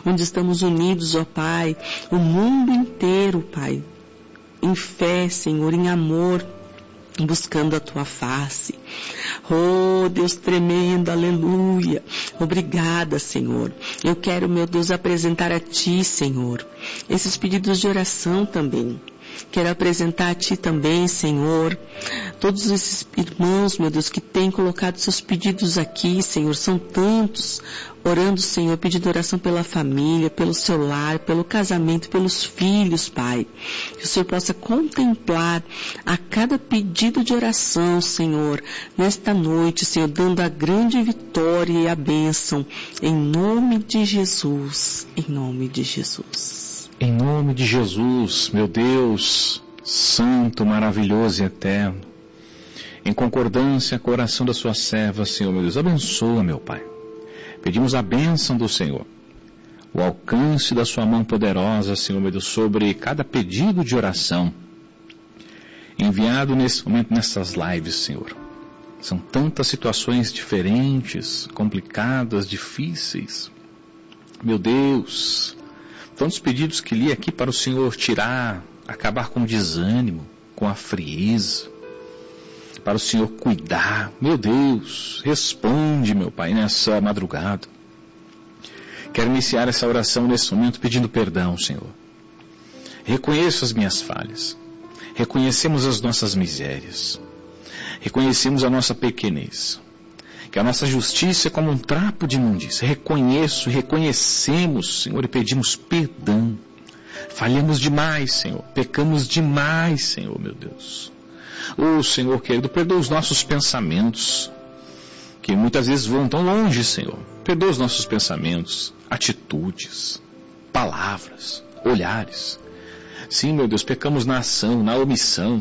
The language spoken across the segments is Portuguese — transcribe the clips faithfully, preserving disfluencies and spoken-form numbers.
onde estamos unidos, ó Pai, o mundo inteiro, Pai, em fé, Senhor, em amor, buscando a Tua face. Oh, Deus tremendo, aleluia. Obrigada, Senhor. Eu quero, meu Deus, apresentar a Ti, Senhor, esses pedidos de oração também. Quero apresentar a Ti também, Senhor, todos esses irmãos, meu Deus, que têm colocado seus pedidos aqui, Senhor, são tantos, orando, Senhor, pedindo oração pela família, pelo seu lar, pelo casamento, pelos filhos, Pai. Que o Senhor possa contemplar a cada pedido de oração, Senhor, nesta noite, Senhor, dando a grande vitória e a bênção, em nome de Jesus, em nome de Jesus. Em nome de Jesus, meu Deus, santo, maravilhoso e eterno, em concordância com a oração da sua serva, Senhor, meu Deus, abençoa, meu Pai. Pedimos a bênção do Senhor, o alcance da sua mão poderosa, Senhor, meu Deus, sobre cada pedido de oração enviado nesse momento nessas lives, Senhor. São tantas situações diferentes, complicadas, difíceis. Meu Deus, tantos pedidos que li aqui para o Senhor tirar, acabar com o desânimo, com a frieza, para o Senhor cuidar. Meu Deus, responde, meu Pai, nessa madrugada. Quero iniciar essa oração nesse momento pedindo perdão, Senhor. Reconheço as minhas falhas, reconhecemos as nossas misérias, reconhecemos a nossa pequenez, que a nossa justiça é como um trapo de imundícia. Reconheço, reconhecemos, Senhor, e pedimos perdão. Falhamos demais, Senhor. Pecamos demais, Senhor, meu Deus. Oh, Senhor querido, perdoa os nossos pensamentos, que muitas vezes vão tão longe, Senhor. Perdoa os nossos pensamentos, atitudes, palavras, olhares. Sim, meu Deus, pecamos na ação, na omissão.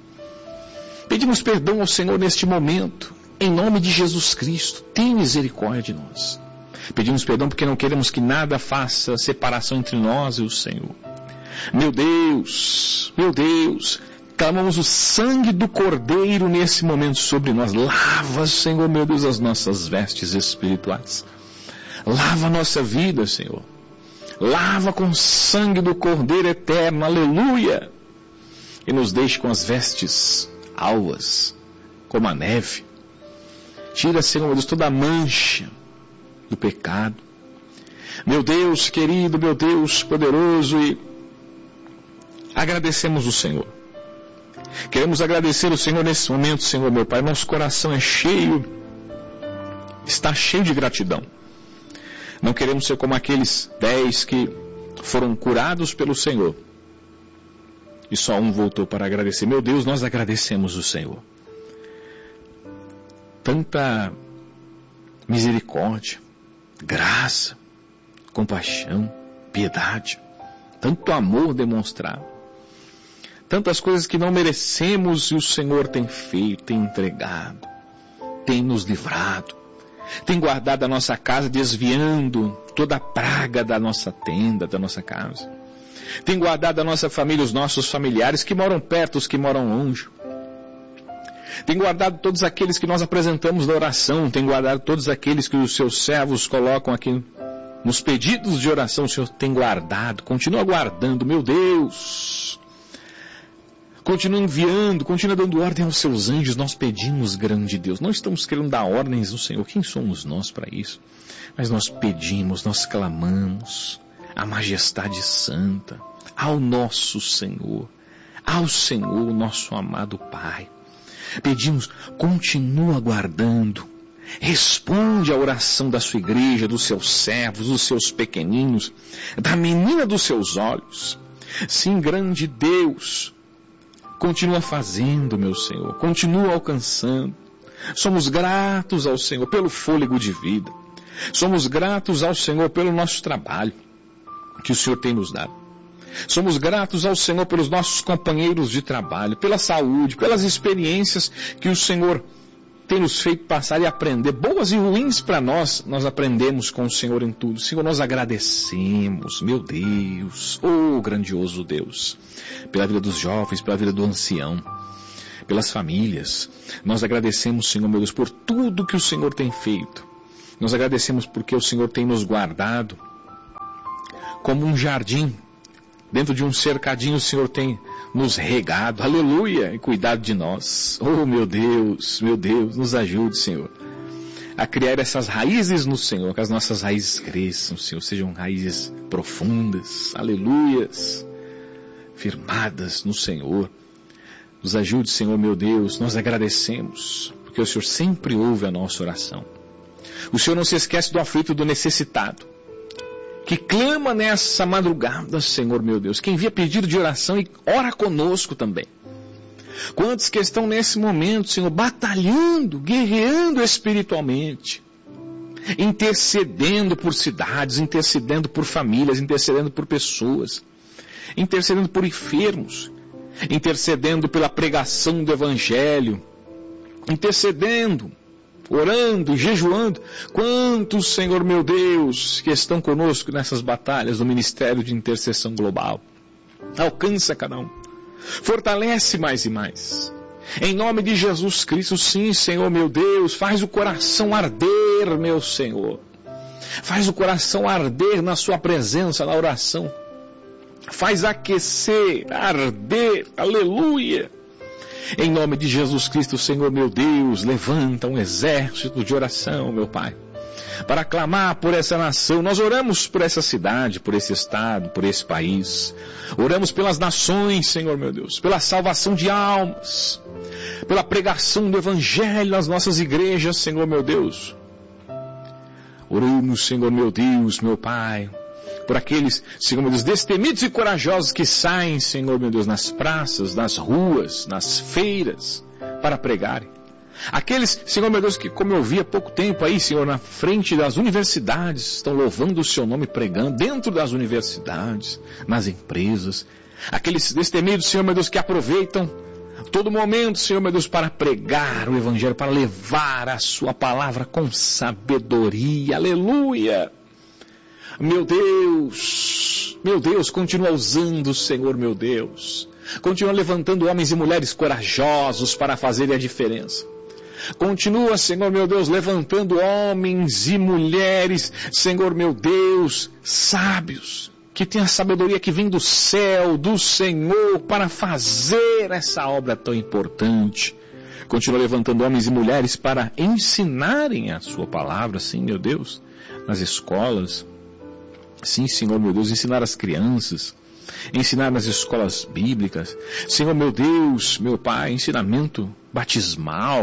Pedimos perdão ao Senhor neste momento. Em nome de Jesus Cristo, tem misericórdia de nós. Pedimos perdão porque não queremos que nada faça separação entre nós e o Senhor. Meu Deus, meu Deus, clamamos o sangue do Cordeiro nesse momento sobre nós. Lava, Senhor, meu Deus, as nossas vestes espirituais. Lava a nossa vida, Senhor. Lava com o sangue do Cordeiro eterno, aleluia. E nos deixe com as vestes alvas, como a neve. Tira, Senhor, meu Deus, toda a mancha do pecado. Meu Deus querido, meu Deus poderoso, e agradecemos o Senhor. Queremos agradecer o Senhor nesse momento, Senhor, meu Pai. Nosso coração é cheio, está cheio de gratidão. Não queremos ser como aqueles dez que foram curados pelo Senhor e só um voltou para agradecer. Meu Deus, nós agradecemos o Senhor. Tanta misericórdia, graça, compaixão, piedade, tanto amor demonstrado, tantas coisas que não merecemos e o Senhor tem feito, tem entregado, tem nos livrado, tem guardado a nossa casa, desviando toda a praga da nossa tenda, da nossa casa, tem guardado a nossa família, os nossos familiares que moram perto, os que moram longe. Tem guardado todos aqueles que nós apresentamos na oração. Tem guardado todos aqueles que os seus servos colocam aqui nos pedidos de oração. O Senhor tem guardado, continua guardando, meu Deus. Continua enviando, continua dando ordem aos seus anjos. Nós pedimos, grande Deus. Não estamos querendo dar ordens ao Senhor. Quem somos nós para isso? Mas nós pedimos, nós clamamos a majestade santa ao nosso Senhor, ao Senhor, nosso amado Pai. Pedimos, continua guardando, responde à oração da sua igreja, dos seus servos, dos seus pequeninos, da menina dos seus olhos. Sim, grande Deus, continua fazendo, meu Senhor, continua alcançando. Somos gratos ao Senhor pelo fôlego de vida. Somos gratos ao Senhor pelo nosso trabalho que o Senhor tem nos dado. Somos gratos ao Senhor pelos nossos companheiros de trabalho, pela saúde, pelas experiências que o Senhor tem nos feito passar e aprender, boas e ruins para nós. Nós aprendemos com o Senhor em tudo. Senhor, nós agradecemos, meu Deus, oh grandioso Deus, pela vida dos jovens, pela vida do ancião, pelas famílias. Nós agradecemos, Senhor, meu Deus, por tudo que o Senhor tem feito. Nós agradecemos porque o Senhor tem nos guardado como um jardim, dentro de um cercadinho o Senhor tem nos regado, aleluia, e cuidado de nós. Oh meu Deus, meu Deus, nos ajude, Senhor, a criar essas raízes no Senhor, que as nossas raízes cresçam, Senhor, sejam raízes profundas, aleluias, firmadas no Senhor. Nos ajude, Senhor, meu Deus, nós agradecemos, porque o Senhor sempre ouve a nossa oração. O Senhor não se esquece do aflito, do necessitado, que clama nessa madrugada, Senhor, meu Deus, que envia pedido de oração e ora conosco também. Quantos que estão nesse momento, Senhor, batalhando, guerreando espiritualmente, intercedendo por cidades, intercedendo por famílias, intercedendo por pessoas, intercedendo por enfermos, intercedendo pela pregação do Evangelho, intercedendo, orando, jejuando. Quantos, Senhor meu Deus, que estão conosco nessas batalhas do Ministério de Intercessão Global. Alcança cada um, fortalece mais e mais. Em nome de Jesus Cristo, sim, Senhor meu Deus, faz o coração arder, meu Senhor. Faz o coração arder na sua presença, na oração. Faz aquecer, arder, aleluia. Em nome de Jesus Cristo, Senhor meu Deus, levanta um exército de oração, meu Pai, para clamar por essa nação. Nós oramos por essa cidade, por esse estado, por esse país. Oramos pelas nações, Senhor meu Deus, pela salvação de almas, pela pregação do Evangelho nas nossas igrejas, Senhor meu Deus. Oramos, Senhor meu Deus, meu Pai, por aqueles, Senhor meu Deus, destemidos e corajosos que saem, Senhor meu Deus, nas praças, nas ruas, nas feiras, para pregarem. Aqueles, Senhor meu Deus, que, como eu vi há pouco tempo aí, Senhor, na frente das universidades, estão louvando o Seu nome, pregando, dentro das universidades, nas empresas. Aqueles destemidos, Senhor meu Deus, que aproveitam todo momento, Senhor meu Deus, para pregar o Evangelho, para levar a Sua palavra com sabedoria, aleluia. Meu Deus, meu Deus, continua usando, Senhor, meu Deus. Continua levantando homens e mulheres corajosos para fazerem a diferença. Continua, Senhor, meu Deus, levantando homens e mulheres, Senhor, meu Deus, sábios, que têm a sabedoria que vem do céu, do Senhor, para fazer essa obra tão importante. Continua levantando homens e mulheres para ensinarem a Sua palavra, sim, meu Deus, nas escolas. Sim, Senhor meu Deus, ensinar as crianças, ensinar nas escolas bíblicas. Senhor meu Deus, meu Pai, ensinamento batismal.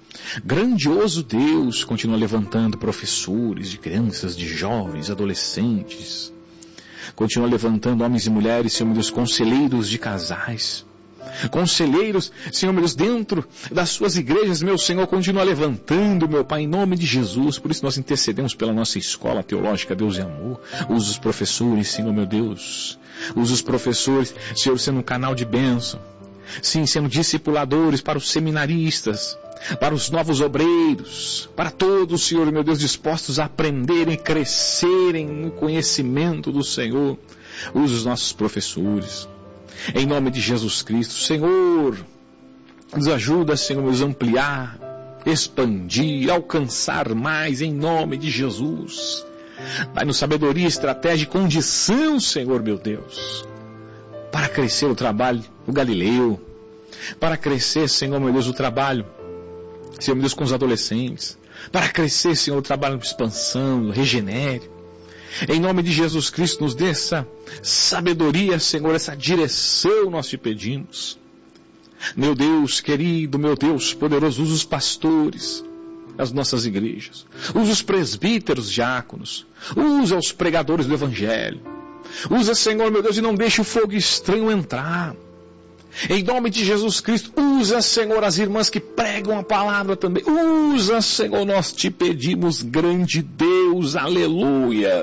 Grandioso Deus, continua levantando professores de crianças, de jovens, adolescentes. Continua levantando homens e mulheres, Senhor meu Deus, conselheiros de casais. Conselheiros, Senhor meu Deus, dentro das suas igrejas, meu Senhor, continua levantando, meu Pai, em nome de Jesus. Por isso nós intercedemos pela nossa escola teológica, Deus e Amor. Usa os professores, Senhor meu Deus. Usa os professores, Senhor, sendo um canal de bênção. Sim, sendo discipuladores para os seminaristas, para os novos obreiros, para todos, Senhor meu Deus, dispostos a aprenderem, crescerem no conhecimento do Senhor. Usa os nossos professores. Em nome de Jesus Cristo, Senhor, nos ajuda, Senhor, nos ampliar, expandir, alcançar mais, em nome de Jesus. Dai-nos sabedoria, estratégia e condição, Senhor, meu Deus, para crescer o trabalho do Galileu, para crescer, Senhor, meu Deus, o trabalho, Senhor, meu Deus, com os adolescentes, para crescer, Senhor, o trabalho de expansão, regenere. Em nome de Jesus Cristo, nos dê essa sabedoria, Senhor, essa direção nós te pedimos. Meu Deus querido, meu Deus poderoso, usa os pastores das nossas igrejas. Usa os presbíteros, diáconos. Usa os pregadores do Evangelho. Usa, Senhor, meu Deus, e não deixe o fogo estranho entrar. Em nome de Jesus Cristo, usa, Senhor, as irmãs que pregam a palavra também. Usa, Senhor, nós te pedimos, grande Deus, aleluia.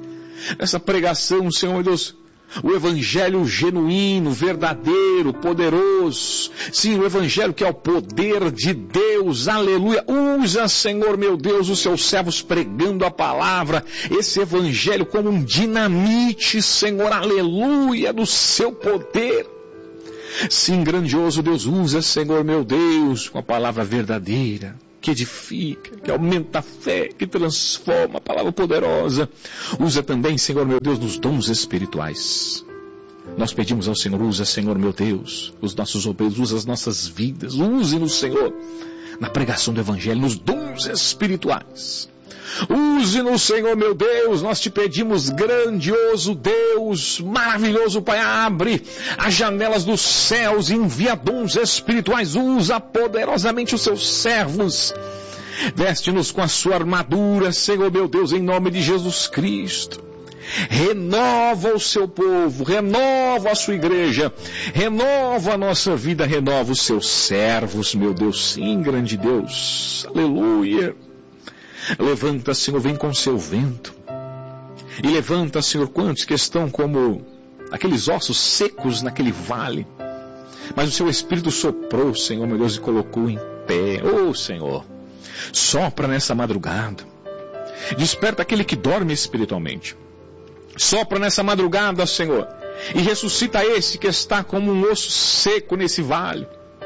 Essa pregação, Senhor meu Deus, o Evangelho genuíno, verdadeiro, poderoso. Sim, o Evangelho que é o poder de Deus, aleluia. Usa, Senhor meu Deus, os seus servos pregando a palavra, esse Evangelho como um dinamite, Senhor, aleluia, do seu poder. Sim, grandioso Deus, usa, Senhor meu Deus, com a palavra verdadeira, que edifica, que aumenta a fé, que transforma, a palavra poderosa. Usa também, Senhor meu Deus, nos dons espirituais. Nós pedimos ao Senhor, usa, Senhor meu Deus, os nossos obreiros, usa as nossas vidas, use-nos, Senhor, na pregação do Evangelho, nos dons espirituais. Use-nos, Senhor meu Deus, nós te pedimos, grandioso Deus, maravilhoso Pai, abre as janelas dos céus e envia dons espirituais, usa poderosamente os seus servos, veste-nos com a sua armadura, Senhor meu Deus, em nome de Jesus Cristo. Renova o seu povo, renova a sua igreja, renova a nossa vida, renova os seus servos, meu Deus, sim, grande Deus, aleluia. Levanta, Senhor, vem com o seu vento. E levanta, Senhor, quantos que estão como aqueles ossos secos naquele vale. Mas o seu Espírito soprou, Senhor, meu Deus, e colocou em pé. Oh, Senhor, sopra nessa madrugada. Desperta aquele que dorme espiritualmente. Sopra nessa madrugada, Senhor, e ressuscita esse que está como um osso seco nesse vale.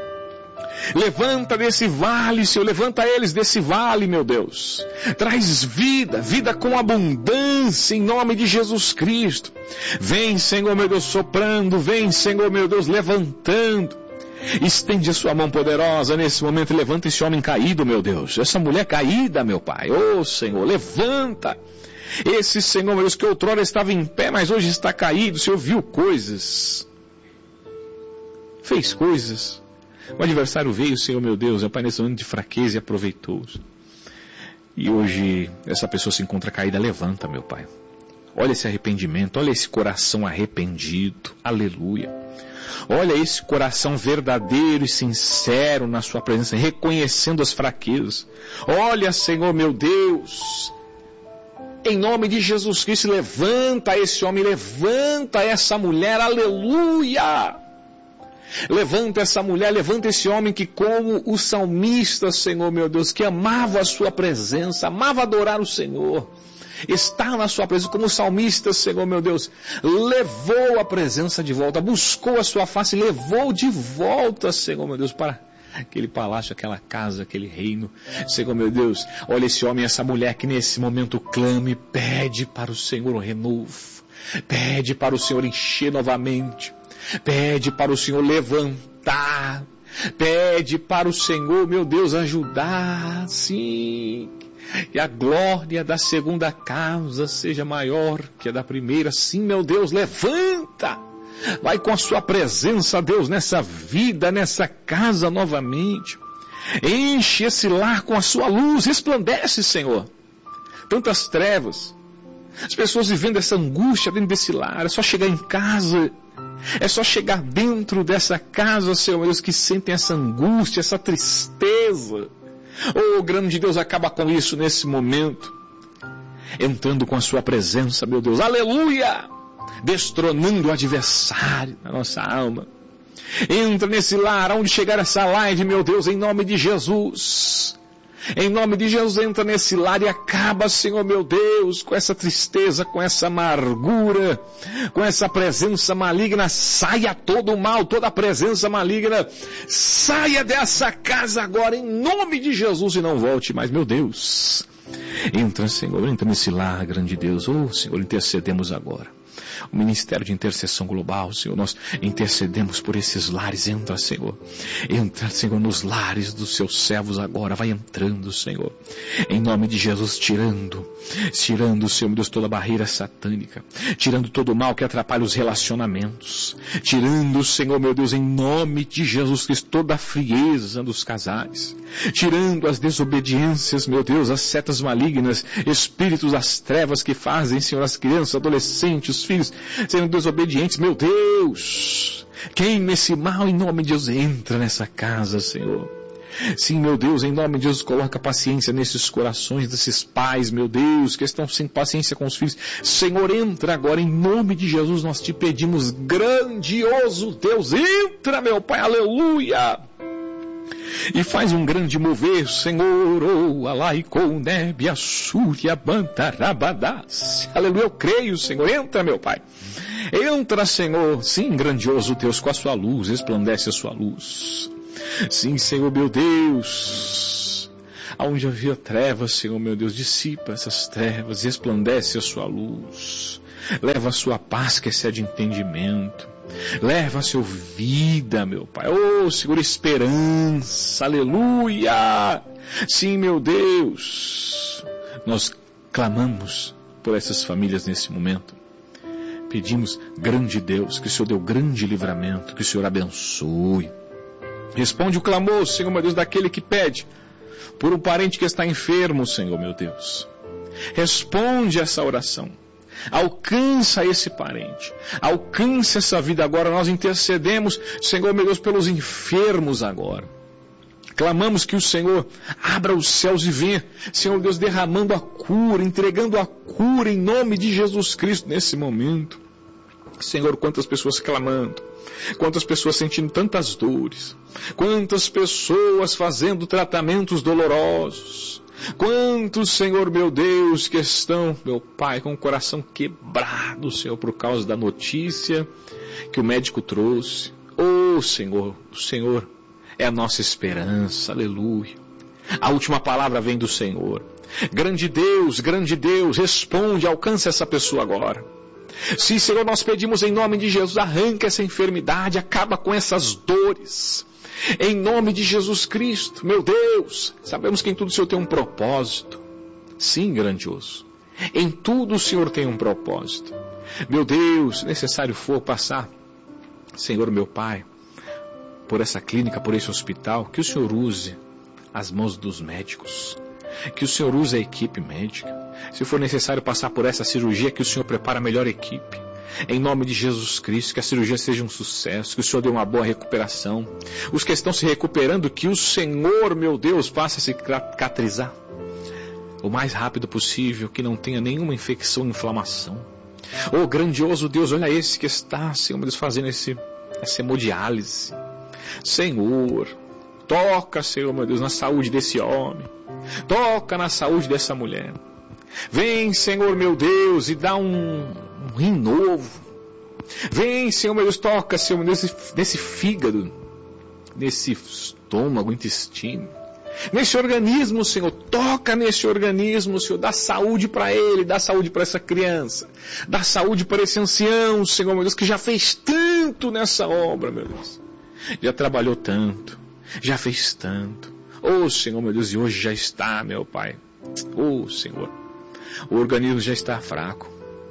Levanta desse vale, Senhor, levanta eles desse vale, meu Deus. Traz vida, vida com abundância, em nome de Jesus Cristo. Vem, Senhor, meu Deus, soprando, vem, Senhor, meu Deus, levantando. Estende a sua mão poderosa nesse momento e levanta esse homem caído, meu Deus. Essa mulher caída, meu Pai. Oh, Senhor, levanta. Esse, Senhor, meu Deus, que outrora estava em pé, mas hoje está caído. O Senhor viu coisas. Fez coisas. O adversário veio, Senhor meu Deus, é Pai, nesse momento de fraqueza e aproveitou-os. E hoje essa pessoa se encontra caída, levanta, meu Pai. Olha esse arrependimento, olha esse coração arrependido, aleluia. Olha esse coração verdadeiro e sincero na sua presença, reconhecendo as fraquezas. Olha, Senhor meu Deus, em nome de Jesus Cristo, levanta esse homem, levanta essa mulher, aleluia. Levanta essa mulher, levanta esse homem que, como o salmista, Senhor meu Deus, que amava a sua presença, amava adorar o Senhor, está na sua presença, como o salmista, Senhor meu Deus, levou a presença de volta, buscou a sua face, levou de volta, Senhor meu Deus, para aquele palácio, aquela casa, aquele reino. Senhor meu Deus, olha esse homem, essa mulher que nesse momento clame, pede para o Senhor o renovo, pede para o Senhor encher novamente, pede para o Senhor levantar, pede para o Senhor, meu Deus, ajudar, sim, que a glória da segunda casa seja maior que a da primeira, sim, meu Deus, levanta, vai com a sua presença, Deus, nessa vida, nessa casa novamente, enche esse lar com a sua luz, resplandece, Senhor, tantas trevas, as pessoas vivendo essa angústia dentro desse lar, é só chegar em casa, é só chegar dentro dessa casa, Senhor Deus, que sentem essa angústia, essa tristeza. Oh, grande Deus, acaba com isso nesse momento, entrando com a sua presença, meu Deus, aleluia, destronando o adversário na nossa alma. Entra nesse lar, aonde chegar essa live, meu Deus, em nome de Jesus. Em nome de Jesus, entra nesse lar e acaba, Senhor meu Deus, com essa tristeza, com essa amargura, com essa presença maligna. Saia todo o mal, toda a presença maligna. Saia dessa casa agora, em nome de Jesus, e não volte mais, meu Deus. Entra, Senhor, entra nesse lar, grande Deus. Oh, Senhor, intercedemos agora. O Ministério de Intercessão Global, Senhor, nós intercedemos por esses lares. Entra, Senhor. Entra, Senhor, nos lares dos seus servos agora. Vai entrando, Senhor. Em nome de Jesus, tirando, tirando, Senhor, meu Deus, toda barreira satânica. Tirando todo o mal que atrapalha os relacionamentos. Tirando, Senhor, meu Deus, em nome de Jesus Cristo, toda a frieza dos casais. Tirando as desobediências, meu Deus, as setas malignas, espíritos das trevas que fazem, Senhor, as crianças, adolescentes, os filhos sendo desobedientes, meu Deus, queima esse mal em nome de Jesus, entra nessa casa, Senhor. Sim, meu Deus, em nome de Jesus, coloca paciência nesses corações desses pais, meu Deus, que estão sem paciência com os filhos. Senhor, entra agora, em nome de Jesus, nós te pedimos, grandioso Deus, entra, meu Pai, aleluia. E faz um grande mover, Senhor, oh, alaikou nebia súria bantarabadás. Aleluia, eu creio, Senhor, entra, meu Pai. Entra, Senhor, sim, grandioso Deus, com a sua luz, resplandece a sua luz. Sim, Senhor, meu Deus, Aonde havia trevas, Senhor meu Deus, dissipa essas trevas, resplandece a sua luz. Leva a sua paz que excede entendimento. Leva a sua vida, meu Pai. Oh, Senhor, esperança, aleluia. Sim, meu Deus, nós clamamos por essas famílias nesse momento. Pedimos, grande Deus, que o Senhor dê o grande livramento, que o Senhor abençoe. Responde o clamor, Senhor meu Deus, daquele que pede por um parente que está enfermo, Senhor meu Deus. Responde essa oração. Alcança esse parente. Alcança essa vida agora. Nós intercedemos, Senhor meu Deus, pelos enfermos agora. Clamamos que o Senhor abra os céus e venha, Senhor Deus, derramando a cura, entregando a cura em nome de Jesus Cristo nesse momento. Senhor, quantas pessoas clamando, quantas pessoas sentindo tantas dores, quantas pessoas fazendo tratamentos dolorosos, quantos, Senhor meu Deus, que estão, meu Pai, com o coração quebrado, Senhor, por causa da notícia que o médico trouxe. Oh, Senhor, o Senhor é a nossa esperança, aleluia. A última palavra vem do Senhor. Grande Deus, grande Deus, responde, alcança essa pessoa agora. Sim, Senhor, nós pedimos em nome de Jesus, arranca essa enfermidade, acaba com essas dores. Em nome de Jesus Cristo, meu Deus, sabemos que em tudo o Senhor tem um propósito. Sim, grandioso. Em tudo o Senhor tem um propósito. Meu Deus, se necessário for passar, Senhor meu Pai, por essa clínica, por esse hospital, que o Senhor use as mãos dos médicos, que o Senhor use a equipe médica. Se for necessário passar por essa cirurgia, que o Senhor prepare a melhor equipe. Em nome de Jesus Cristo, que a cirurgia seja um sucesso, que o Senhor dê uma boa recuperação. Os que estão se recuperando, que o Senhor, meu Deus, faça cicatrizar o mais rápido possível, que não tenha nenhuma infecção, inflamação. Oh, grandioso Deus, olha esse que está, Senhor, meu Deus, fazendo esse, essa hemodiálise. Senhor, toca, Senhor, meu Deus, na saúde desse homem. Toca na saúde dessa mulher. Vem, Senhor, meu Deus, e dá um, um rim novo. Vem, Senhor, meu Deus, toca, Senhor, meu Deus, nesse, nesse fígado, nesse estômago, intestino, nesse organismo, Senhor. Toca nesse organismo, Senhor. Dá saúde para ele, dá saúde para essa criança. Dá saúde para esse ancião, Senhor, meu Deus, que já fez tanto nessa obra, meu Deus. Já trabalhou tanto, já fez tanto. Oh, Senhor, meu Deus, e hoje já está, meu Pai. Oh, Senhor, o organismo já está fraco.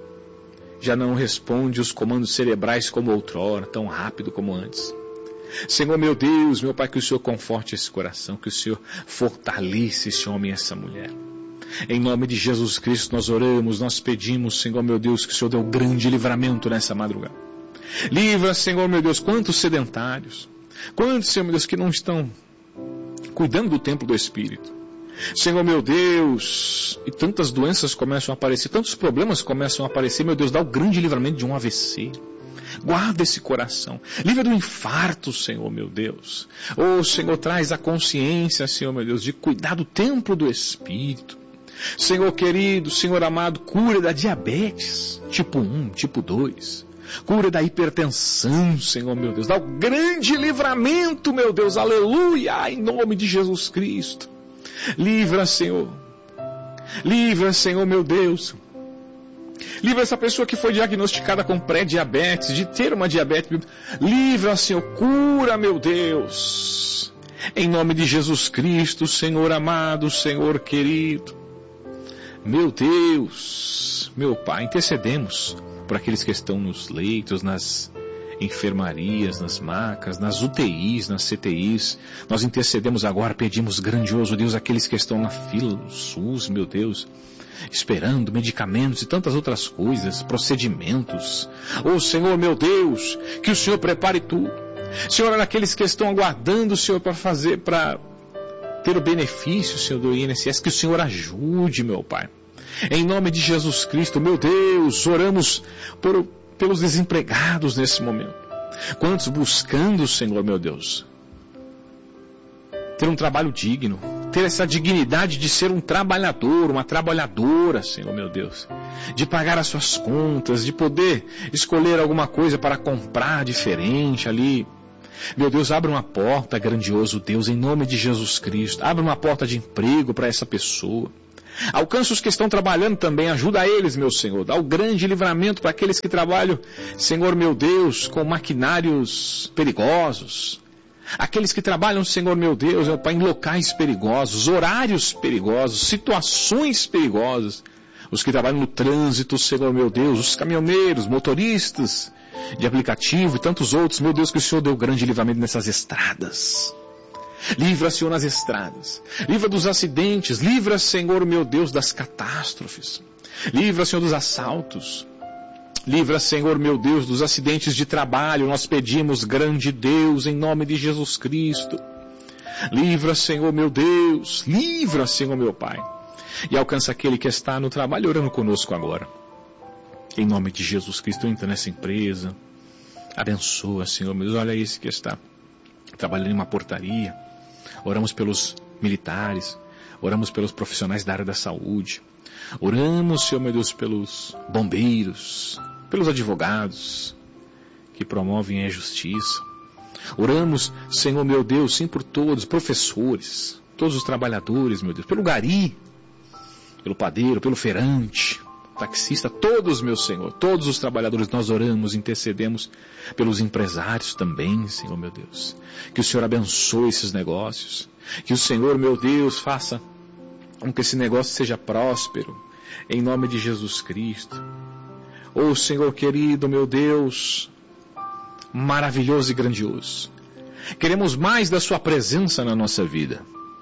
Já não responde os comandos cerebrais como outrora, tão rápido como antes. Senhor, meu Deus, meu Pai, que o Senhor conforte esse coração, que o Senhor fortaleça esse homem e essa mulher. Em nome de Jesus Cristo nós oramos, nós pedimos, Senhor, meu Deus, que o Senhor dê um grande livramento nessa madrugada. Livra, Senhor, meu Deus, quantos sedentários, quantos, Senhor, meu Deus, que não estão cuidando do templo do Espírito. Senhor, meu Deus, e tantas doenças começam a aparecer, tantos problemas começam a aparecer, meu Deus, dá o grande livramento de um A V C. Guarda esse coração, livra do infarto, Senhor, meu Deus. Oh, Senhor, traz a consciência, Senhor, meu Deus, de cuidar do templo do Espírito. Senhor querido, Senhor amado, cura da diabetes, tipo um, tipo dois. Cura da hipertensão, Senhor, meu Deus. Dá o grande livramento, meu Deus, aleluia, em nome de Jesus Cristo. Livra, Senhor. Livra, Senhor, meu Deus. Livra essa pessoa que foi diagnosticada com pré-diabetes, de ter uma diabetes. Livra, Senhor, cura, meu Deus. Em nome de Jesus Cristo, Senhor amado, Senhor querido. Meu Deus, meu Pai, intercedemos por aqueles que estão nos leitos, nas enfermarias, nas macas, nas U T Is, nas C T Is. Nós intercedemos agora, pedimos, grandioso Deus, aqueles que estão na fila do SUS, meu Deus, esperando medicamentos e tantas outras coisas, procedimentos. Oh, Senhor, meu Deus, que o Senhor prepare tudo. Senhor, olha aqueles que estão aguardando, Senhor, para fazer, para ter o benefício, Senhor, do I N S S, que o Senhor ajude, meu Pai. Em nome de Jesus Cristo, meu Deus, oramos por, pelos desempregados nesse momento. Quantos buscando, Senhor, meu Deus, ter um trabalho digno, ter essa dignidade de ser um trabalhador, uma trabalhadora, Senhor, meu Deus, de pagar as suas contas, de poder escolher alguma coisa para comprar diferente ali Meu Deus, abre uma porta, grandioso Deus, em nome de Jesus Cristo. Abre uma porta de emprego para essa pessoa. Alcança os que estão trabalhando também, ajuda eles, meu Senhor. Dá o grande livramento para aqueles que trabalham, Senhor meu Deus, com maquinários perigosos. Aqueles que trabalham, Senhor meu Deus, meu Pai, em locais perigosos, horários perigosos, situações perigosas. Os que trabalham no trânsito, Senhor meu Deus, os caminhoneiros, motoristas de aplicativo e tantos outros. Meu Deus, que o Senhor deu grande livramento nessas estradas. Livra, Senhor, nas estradas. Livra dos acidentes. Livra, Senhor, meu Deus, das catástrofes. Livra, Senhor, dos assaltos. Livra, Senhor, meu Deus, dos acidentes de trabalho. Nós pedimos, grande Deus, em nome de Jesus Cristo. Livra, Senhor, meu Deus. Livra, Senhor, meu Pai. E alcança aquele que está no trabalho orando conosco agora. Em nome de Jesus Cristo, entra nessa empresa. Abençoa, Senhor, meu Deus. Olha esse que está trabalhando em uma portaria. Oramos pelos militares, oramos pelos profissionais da área da saúde, oramos, Senhor meu Deus, pelos bombeiros, pelos advogados que promovem a justiça. Oramos, Senhor meu Deus, sim por todos, professores, todos os trabalhadores, meu Deus, pelo gari, pelo padeiro, pelo feirante, taxista, todos, meu Senhor, todos os trabalhadores, nós oramos, intercedemos pelos empresários também, Senhor meu Deus. Que o Senhor abençoe esses negócios. Que o Senhor, meu Deus, faça com que esse negócio seja próspero, em nome de Jesus Cristo. Oh, Senhor querido, meu Deus, maravilhoso e grandioso. Queremos mais da sua presença na nossa vida.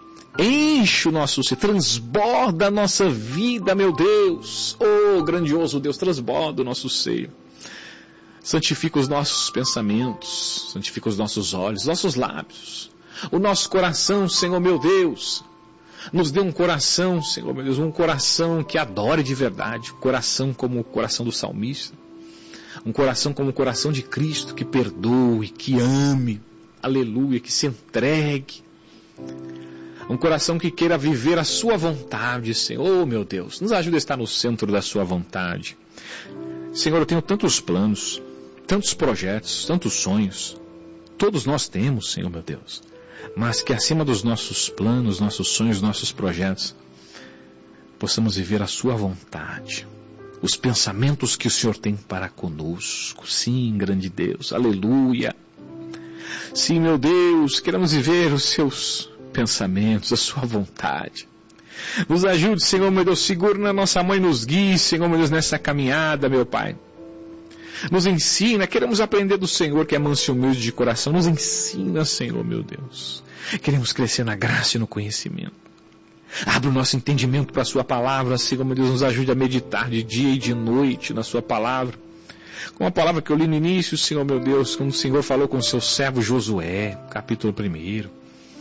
Enche o nosso ser, transborda a nossa vida, meu Deus. Oh, grandioso Deus, transborda o nosso seio. Santifica os nossos pensamentos, santifica os nossos olhos, nossos lábios, o nosso coração, Senhor meu Deus. Nos dê um coração, Senhor meu Deus, um coração que adore de verdade, um coração como o coração do salmista, um coração como o coração de Cristo, que perdoe, que ame, aleluia, que se entregue. Um coração que queira viver a sua vontade, Senhor. Oh, meu Deus, nos ajuda a estar no centro da sua vontade. Senhor, eu tenho tantos planos, tantos projetos, tantos sonhos. Todos nós temos, Senhor, meu Deus. Mas que acima dos nossos planos, nossos sonhos, nossos projetos, possamos viver a sua vontade. Os pensamentos que o Senhor tem para conosco. Sim, grande Deus. Aleluia. Sim, meu Deus, queremos viver os seus pensamentos, a sua vontade. Nos ajude, Senhor, meu Deus, segura na nossa mão e nos guie, Senhor, meu Deus, nessa caminhada, meu Pai. Nos ensina, queremos aprender do Senhor, que é manso e humilde de coração. Nos ensina, Senhor, meu Deus. Queremos crescer na graça e no conhecimento. Abre o nosso entendimento para a sua palavra, Senhor, meu Deus, nos ajude a meditar de dia e de noite na sua palavra. Com a palavra que eu li no início, Senhor, meu Deus, como o Senhor falou com o seu servo Josué, capítulo primeiro.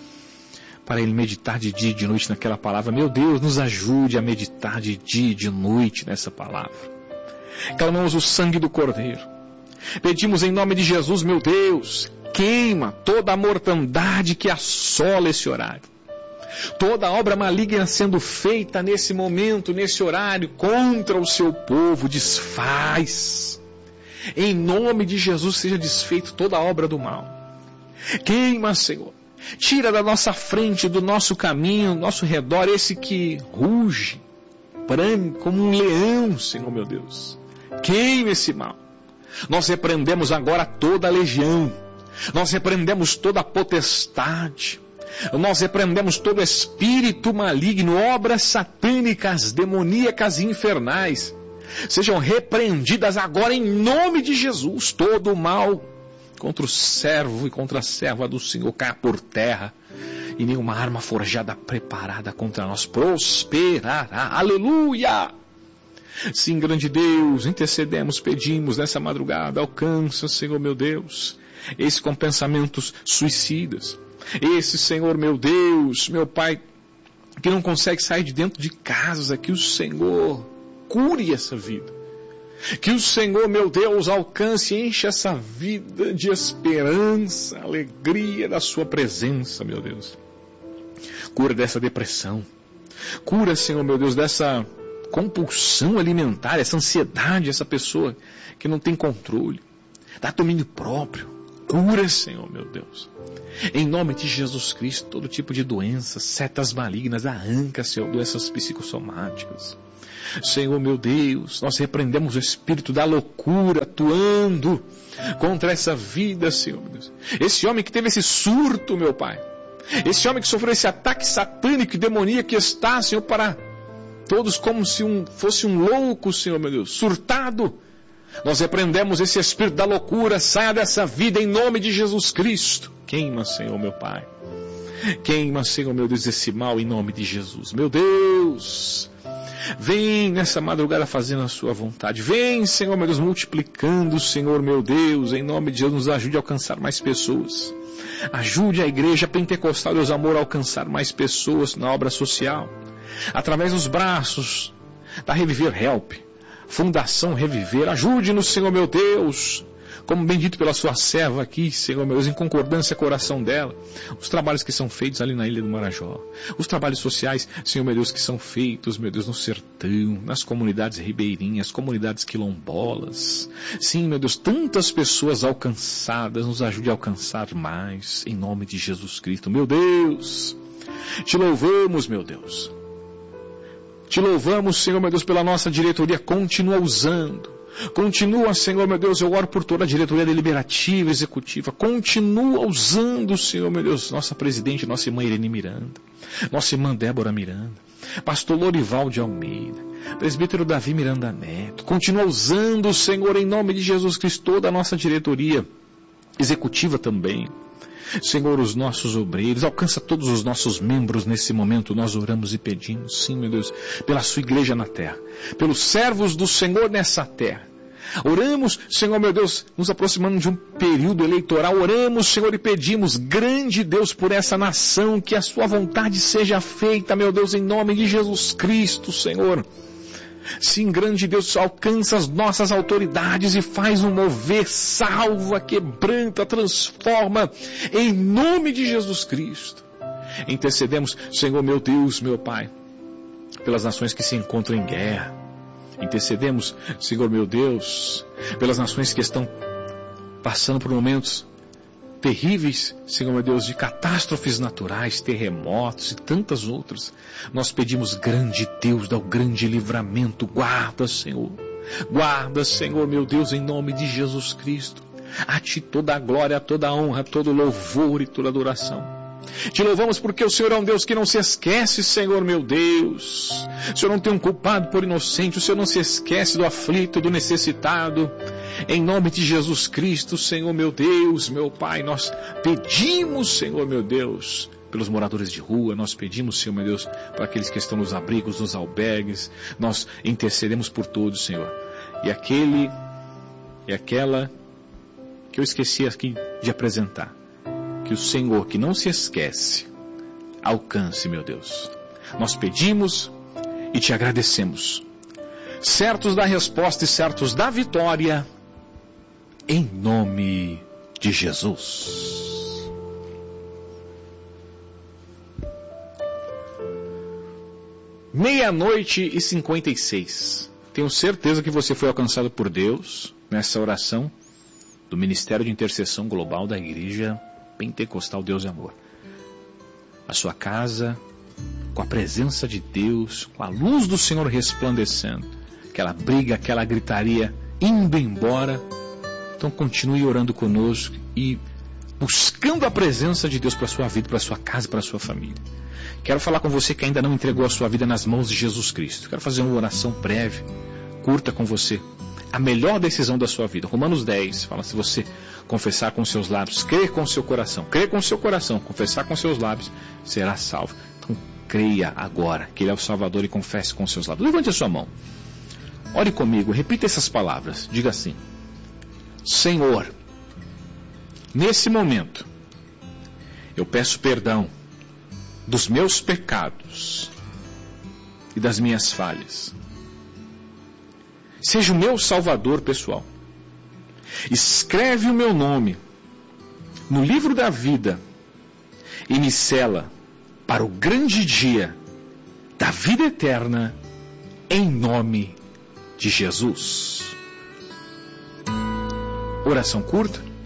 Para ele meditar de dia e de noite naquela palavra. Meu Deus, nos ajude a meditar de dia e de noite nessa palavra. Clamamos o sangue do Cordeiro. Pedimos em nome de Jesus, meu Deus, queima toda a mortandade que assola esse horário. Toda obra maligna sendo feita nesse momento, nesse horário, contra o seu povo, desfaz. Em nome de Jesus seja desfeito toda a obra do mal. Queima, Senhor. Tira da nossa frente, do nosso caminho, do nosso redor, esse que ruge, brame como um leão, Senhor meu Deus. Queime esse mal. Nós repreendemos agora toda a legião. Nós repreendemos toda a potestade. Nós repreendemos todo espírito maligno, obras satânicas, demoníacas e infernais. Sejam repreendidas agora em nome de Jesus. Todo o mal contra o servo e contra a serva do Senhor caia por terra, e nenhuma arma forjada preparada contra nós prosperará. Aleluia! Sim, grande Deus, intercedemos, pedimos nessa madrugada, alcança, Senhor meu Deus, esse com pensamentos suicidas, esse, Senhor meu Deus, meu Pai, que não consegue sair de dentro de casa, que o Senhor cure essa vida. Que o Senhor, meu Deus, alcance e enche essa vida de esperança, alegria da sua presença, meu Deus. Cura dessa depressão. Cura, Senhor, meu Deus, dessa compulsão alimentar, essa ansiedade, essa pessoa que não tem controle. Dá domínio próprio. cura, Senhor, meu Deus. Em nome de Jesus Cristo, todo tipo de doenças, setas malignas, arranca, Senhor, doenças psicossomáticas. Senhor, meu Deus, nós repreendemos o espírito da loucura atuando contra essa vida, Senhor, meu Deus. Esse homem que teve esse surto, meu Pai. Esse homem que sofreu esse ataque satânico e demoníaco que está, Senhor, para todos como se um, fosse um louco, Senhor, meu Deus, surtado. Nós repreendemos esse espírito da loucura, saia dessa vida em nome de Jesus Cristo. Queima, Senhor, meu Pai. Queima, Senhor, meu Deus, esse mal em nome de Jesus. Meu Deus, vem nessa madrugada fazendo a sua vontade. Vem, Senhor, meu Deus, multiplicando, Senhor, meu Deus, em nome de Jesus, nos ajude a alcançar mais pessoas. Ajude a igreja pentecostal, Deus amor, a alcançar mais pessoas na obra social. Através dos braços da Reviver Help, Fundação Reviver. Ajude-nos, Senhor, meu Deus, como bendito pela sua serva aqui, Senhor, meu Deus, em concordância com o coração dela, os trabalhos que são feitos ali na Ilha do Marajó, os trabalhos sociais, Senhor, meu Deus, que são feitos, meu Deus, no sertão, nas comunidades ribeirinhas, comunidades quilombolas. Sim, meu Deus, tantas pessoas alcançadas, nos ajude a alcançar mais, em nome de Jesus Cristo. Meu Deus, te louvamos, meu Deus. Te louvamos, Senhor, meu Deus, pela nossa diretoria. Continua usando. Continua, Senhor, meu Deus, eu oro por toda a diretoria deliberativa, executiva. Continua usando, Senhor, meu Deus, nossa presidente, nossa irmã Irene Miranda, nossa irmã Débora Miranda, pastor Lorival de Almeida, presbítero Davi Miranda Neto. Continua usando, Senhor, em nome de Jesus Cristo, toda a nossa diretoria executiva também. Senhor, os nossos obreiros, alcança todos os nossos membros nesse momento, nós oramos e pedimos, sim, meu Deus, pela sua igreja na terra, pelos servos do Senhor nessa terra. Oramos, Senhor, meu Deus, nos aproximando de um período eleitoral, oramos, Senhor, e pedimos, grande Deus, por essa nação, que a sua vontade seja feita, meu Deus, em nome de Jesus Cristo, Senhor. Sim, grande Deus, alcança as nossas autoridades e faz um mover, salva, quebranta, transforma, em nome de Jesus Cristo. Intercedemos, Senhor, meu Deus, meu Pai, pelas nações que se encontram em guerra. Intercedemos, Senhor, meu Deus, pelas nações que estão passando por momentos terríveis, Senhor, meu Deus, de catástrofes naturais, terremotos e tantas outras. Nós pedimos, grande Deus, dá o grande livramento, guarda, Senhor, guarda, Senhor, meu Deus, em nome de Jesus Cristo. A Ti toda a glória, toda a honra, todo o louvor e toda a adoração. Te louvamos porque o Senhor é um Deus que não se esquece, Senhor, meu Deus. O Senhor não tem um culpado por inocente, o Senhor não se esquece do aflito, do necessitado. Em nome de Jesus Cristo, Senhor, meu Deus, meu Pai, nós pedimos, Senhor, meu Deus, pelos moradores de rua, nós pedimos, Senhor, meu Deus, para aqueles que estão nos abrigos, nos albergues, nós intercedemos por todos, Senhor. E aquele, e aquela que eu esqueci aqui de apresentar, que o Senhor, que não se esquece, alcance, meu Deus. Nós pedimos e te agradecemos, certos da resposta e certos da vitória, em nome de Jesus. Meia-noite e cinquenta e seis. Tenho certeza que você foi alcançado por Deus nessa oração do Ministério de Intercessão Global da Igreja Pentecostal Deus e Amor. A sua casa, com a presença de Deus, com a luz do Senhor resplandecendo, aquela briga, aquela gritaria indo embora. Então continue orando conosco e buscando a presença de Deus para a sua vida, para a sua casa, para a sua família. Quero falar com você que ainda não entregou a sua vida nas mãos de Jesus Cristo. Quero fazer uma oração breve, curta com você. A melhor decisão da sua vida. Romanos dez fala: se você confessar com seus lábios, crer com seu coração, crer com seu coração, confessar com seus lábios, será salvo. Então creia agora que Ele é o Salvador e confesse com seus lábios. Levante a sua mão. Ore comigo, repita essas palavras. Diga assim: Senhor, nesse momento, eu peço perdão dos meus pecados e das minhas falhas. Seja o meu Salvador pessoal. Escreve o meu nome no livro da vida e me sela para o grande dia da vida eterna, em nome de Jesus. Oração curta,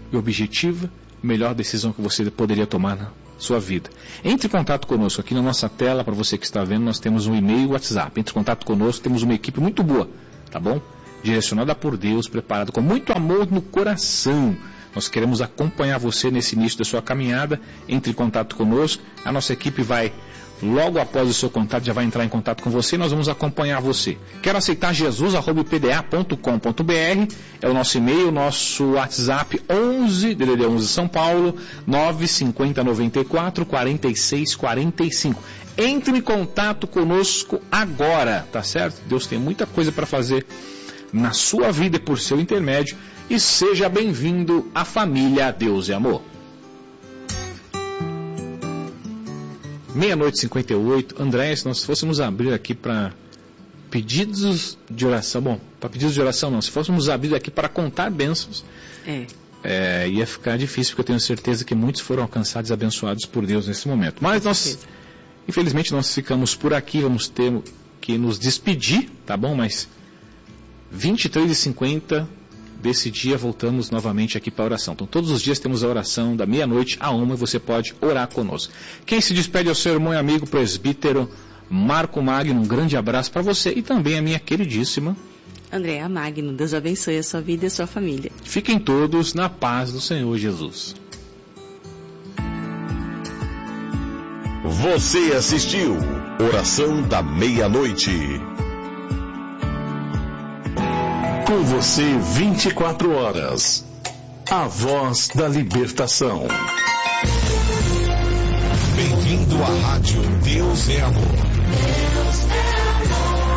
e objetiva, melhor decisão que você poderia tomar na sua vida. Entre em contato conosco. Aqui na nossa tela, para você que está vendo, nós temos um e-mail e WhatsApp. Entre em contato conosco, temos uma equipe muito boa, tá bom? Direcionada por Deus, preparada com muito amor no coração. Nós queremos acompanhar você nesse início da sua caminhada. Entre em contato conosco. A nossa equipe vai, logo após o seu contato, já vai entrar em contato com você e nós vamos acompanhar você. Quero aceitar Jesus, arroba p d a ponto com ponto b r, é o nosso e-mail, nosso WhatsApp onze, D D D onze São Paulo, nove cinco zero nove quatro, quatro seis quatro cinco. Entre em contato conosco agora, tá certo? Deus tem muita coisa para fazer na sua vida e por seu intermédio, e seja bem-vindo à família Deus e Amor. Meia-noite e cinquenta e oito. André, se nós fôssemos abrir aqui para pedidos de oração, bom, para pedidos de oração não, se fôssemos abrir aqui para contar bênçãos, é. É, ia ficar difícil, porque eu tenho certeza que muitos foram alcançados e abençoados por Deus nesse momento. Mas nós, infelizmente, nós ficamos por aqui, vamos ter que nos despedir, tá bom? Mas vinte e três e cinquenta desse dia voltamos novamente aqui para a oração. Então todos os dias temos a oração da meia-noite a uma e você pode orar conosco. Quem se despede é o seu irmão e amigo presbítero Marco Magno. Um grande abraço para você e também a minha queridíssima Andréa Magno. Deus abençoe a sua vida e a sua família. Fiquem todos na paz do Senhor Jesus. Você assistiu Oração da Meia-Noite. Com você vinte e quatro horas. A voz da libertação. Bem-vindo à rádio Deus é Amor. Deus é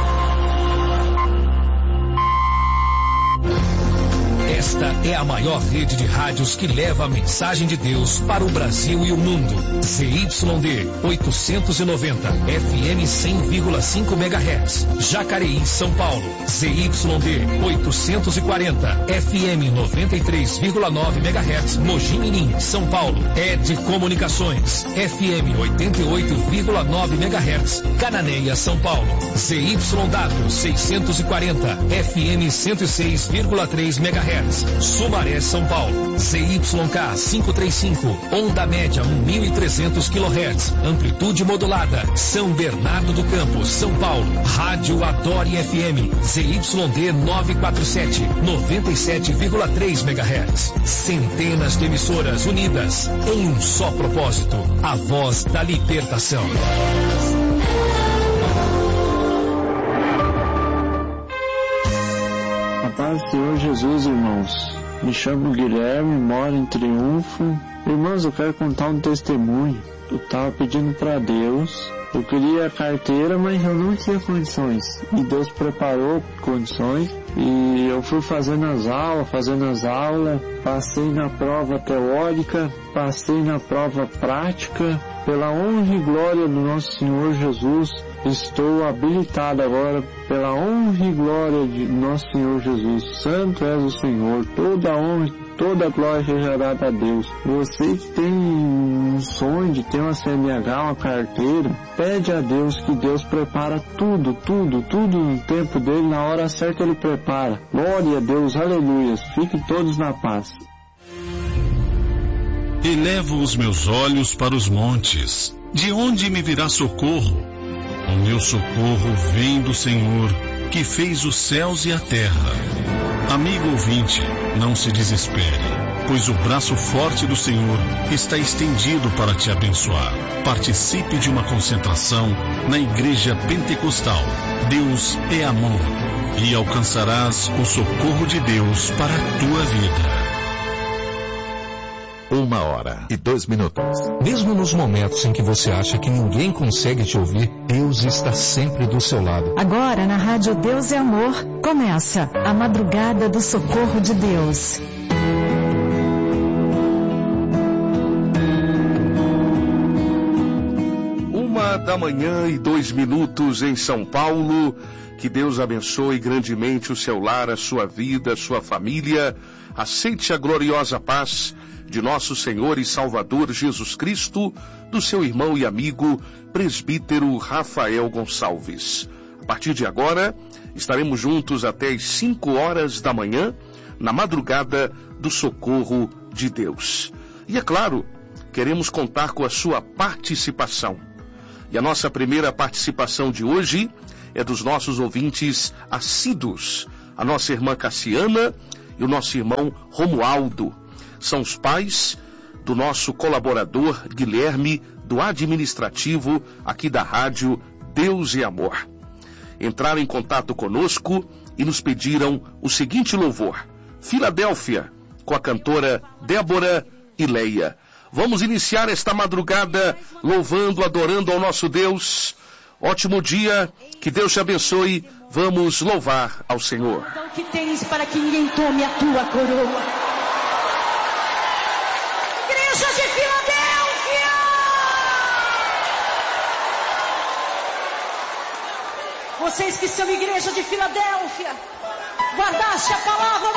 amor. Esta é a maior rede de rádios que leva a mensagem de Deus para o Brasil e o mundo. Z Y D oitocentos e noventa, F M cem vírgula cinco megahertz. Jacareí, São Paulo. Z Y D oitocentos e quarenta, F M noventa e três vírgula nove megahertz. Mogi Mirim, São Paulo. Ed Comunicações, F M oitenta e oito vírgula nove megahertz. Cananéia, São Paulo. Z Y W seiscentos e quarenta, F M cento e seis vírgula três megahertz. Sumaré, São Paulo. Z Y K quinhentos e trinta e cinco, onda média mil e trezentos quilohertz, amplitude modulada. São Bernardo do Campo, São Paulo. Rádio Adore F M, Z Y D novecentos e quarenta e sete, noventa e sete vírgula três megahertz. Centenas de emissoras unidas em um só propósito, a voz da libertação. A paz do Senhor Jesus, irmãos. Me chamo Guilherme, moro em Triunfo. Irmãos, eu quero contar um testemunho. Eu estava pedindo para Deus, eu queria a carteira, mas eu não tinha condições. E Deus preparou condições. E eu fui fazendo as aulas, fazendo as aulas, passei na prova teórica, passei na prova prática. Pela honra e glória do nosso Senhor Jesus, estou habilitado agora pela honra e glória de nosso Senhor Jesus. Santo és o Senhor, toda honra, toda glória seja dada a Deus. Você que tem um sonho de ter uma C N H, uma carteira, pede a Deus que Deus prepara tudo, tudo, tudo no tempo dele, na hora certa ele prepara. Glória a Deus, aleluia. Fiquem todos na paz. Elevo os meus olhos para os montes. De onde me virá socorro? O meu socorro vem do Senhor, que fez os céus e a terra. Amigo ouvinte, não se desespere, pois o braço forte do Senhor está estendido para te abençoar. Participe de uma concentração na Igreja Pentecostal. Deus é amor, e alcançarás o socorro de Deus para a tua vida. Uma hora e dois minutos. Mesmo nos momentos em que você acha que ninguém consegue te ouvir, Deus está sempre do seu lado. Agora na Rádio Deus é Amor, começa a Madrugada do Socorro de Deus. Uma da manhã e dois minutos em São Paulo. Que Deus abençoe grandemente o seu lar, a sua vida, a sua família. Aceite a gloriosa paz de nosso Senhor e Salvador Jesus Cristo, do seu irmão e amigo, presbítero Rafael Gonçalves. A partir de agora, estaremos juntos até as cinco horas da manhã, na madrugada do Socorro de Deus. E é claro, queremos contar com a sua participação. E a nossa primeira participação de hoje é dos nossos ouvintes assíduos, a nossa irmã Cassiana e o nosso irmão Romualdo. São os pais do nosso colaborador Guilherme, do administrativo aqui da rádio Deus e Amor. Entraram em contato conosco e nos pediram o seguinte louvor: Filadélfia, com a cantora Débora e Leia. Vamos iniciar esta madrugada louvando, adorando ao nosso Deus. Ótimo dia, que Deus te abençoe. Vamos louvar ao Senhor. O que tens para que ninguém tome a tua coroa? Igreja de Filadélfia! Vocês que são igreja de Filadélfia, guardaste a palavra